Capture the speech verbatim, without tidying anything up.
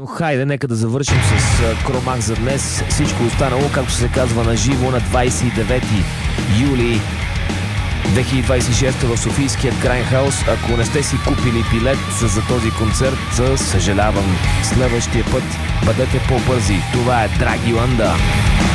Но хайде, нека да завършим с а, Кромах за днес. Всичко останало, както се казва, на живо на двадесет и девети юли две хиляди двадесет и шеста в Софийският Грайнхаус. Ако не сте си купили билет за този концерт, съжалявам. Следващия път бъдете по-бързи. Това е Драги Ланда.